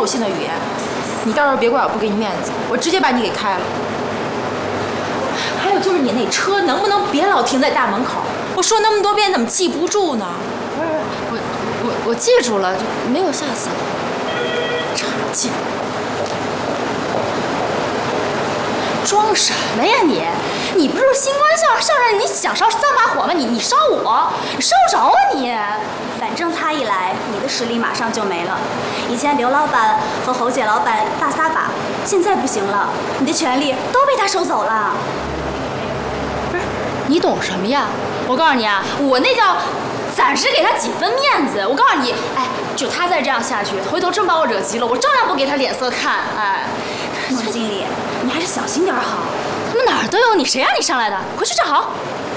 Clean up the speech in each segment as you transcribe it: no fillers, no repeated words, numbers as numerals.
性的语言，你到时候别怪我不给你面子，我直接把你给开了。还有就是你那车能不能别老停在大门口？我说那么多遍，怎么记不住呢？ 不是，我记住了，就没有下次了。差劲！装什么呀你？你不是新官上任，你想烧3把火吗？你烧我，你烧不着啊你！ 反正他一来，你的实力马上就没了。以前刘老板和侯姐老板大撒把，现在不行了，你的权利都被他收走了。 不是，你懂什么呀？我告诉你啊，我那叫暂时给他几分面子。我告诉你，哎，就他再这样下去，回头真把我惹急了，我照样不给他脸色看。哎， 孟经理，你还是小心点好。 他们哪儿都有你，谁让你上来的？回去站好。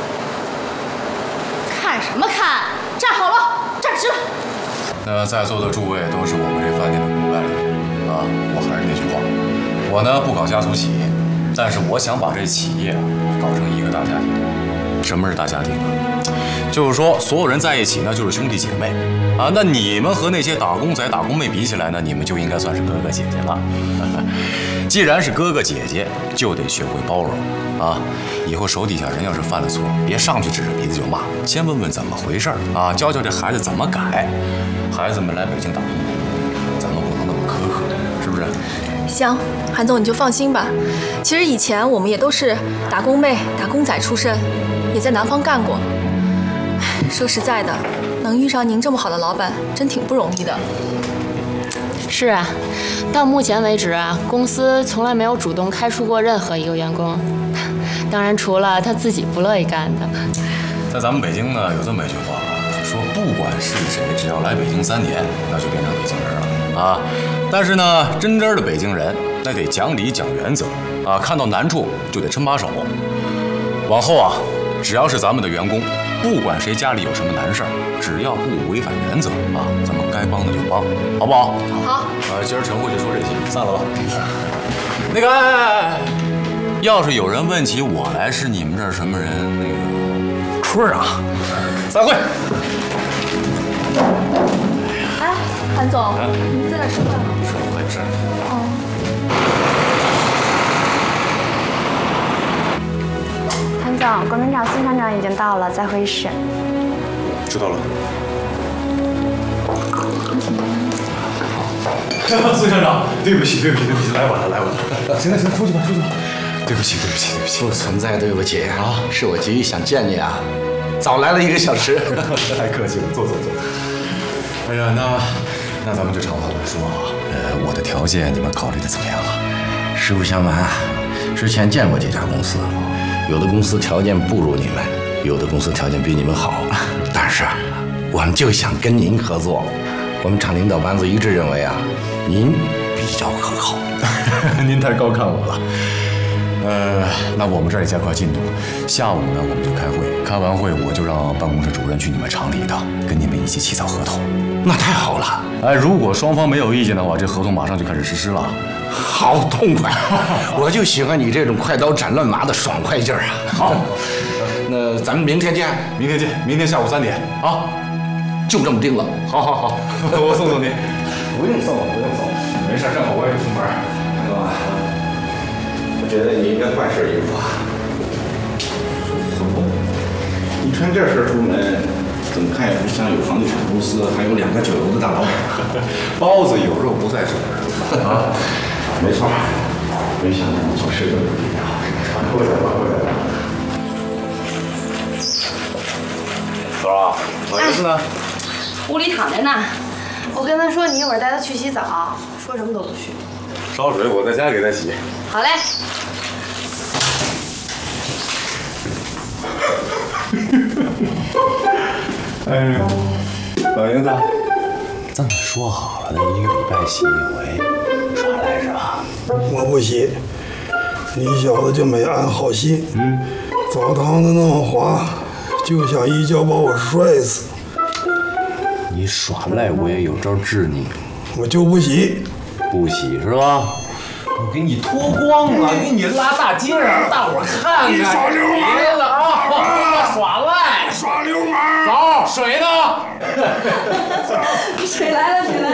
看什么看？站好了，站直了。 那在座的诸位都是我们这饭店的骨干人员啊，我还是那句话，我呢不搞家族企业，但是我想把这企业搞成一个大家庭。什么是大家庭啊？就是说所有人在一起呢就是兄弟姐妹啊。那你们和那些打工仔打工妹比起来呢，你们就应该算是哥哥姐姐了。既然是哥哥姐姐，就得学会包容啊！以后手底下人要是犯了错，别上去指着鼻子就骂，先问问怎么回事啊，教教这孩子怎么改。孩子们来北京打工，咱们不能那么苛刻，是不是？ 行，韩总你就放心吧。其实以前我们也都是打工妹、打工仔出身，也在南方干过。说实在的，能遇上您这么好的老板，真挺不容易的。 是啊，到目前为止啊，公司从来没有主动开除过任何一个员工，当然除了他自己不乐意干的。 在咱们北京呢，有这么一句话，说不管是谁，只要来北京3年，那就变成北京人了啊。但是呢，真正的北京人，那得讲理讲原则啊，看到难处就得抻把手。往后啊，只要是咱们的员工，不管谁家里有什么难事儿，只要不违反原则啊，咱们该帮的就帮，好不好？ 好。 今儿晨会就说这些，散了吧。那个，要是有人问起我来是你们这儿什么人，那个春儿啊，散会。 哎，韩总，你在这吃饭吗？ 是，我也是。 韩总，工程厂孙厂长已经到了，在会议室。 知道了。孙厂长，对不起，来晚了。行了，出去吧。对不起。 不存在对不起啊，是我急于想见你啊，早来了1个小时。 太客气了，坐。哎呀，那咱们就长话短说啊。我的条件你们考虑的怎么样了？ 实不相瞒啊，之前见过几家公司，有的公司条件不如你们，有的公司条件比你们好，但是我们就想跟您合作。我们厂领导班子一致认为啊，您比较可靠。 您太高看我了。那我们这儿也加快进度，下午呢我们就开会，开完会我就让办公室主任去你们厂里一趟，跟你们一起起草合同。 那太好了。 如果双方没有意见的话，这合同马上就开始实施了。 好痛快，我就喜欢你这种快刀斩乱麻的爽快劲儿啊！ 好， 那咱们明天见。 明天下午3点啊， 就这么定了。 好，我送你。 不用送， 没事，正好我也出门。 哥，我觉得你应该换身衣服啊。你穿这身出门，怎么看也不像有房地产公司，还有2个酒楼的大老板。 包子有肉不在手啊。 没错，没想到你做事这么厉害。过来。 走啊，我儿子呢？ 屋里躺着呢。我跟他说你一会儿带他去洗澡，说什么都不去。 烧水我在家给他洗。 好嘞。 哎呦，老爷子，这么说好了的1个礼拜洗1回，耍赖是吧？ 我不洗，你小子就没安好心。澡堂子那么滑，就想一脚把我摔死。 你耍赖我也有招治你。 我就不洗。 不洗是吧？我给你脱光了，给你拉大街上让大伙看看。 你耍流氓！ 别了啊！耍赖！ 耍流氓！ 走，水呢？ 水来了。